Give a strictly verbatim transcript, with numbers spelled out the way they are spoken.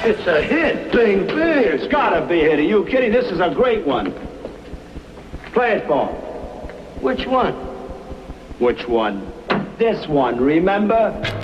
It's a hit. Bing, bing. It's gotta be a hit. Are you kidding? This is a great one. Play it for him. Which one? Which one? This one, remember?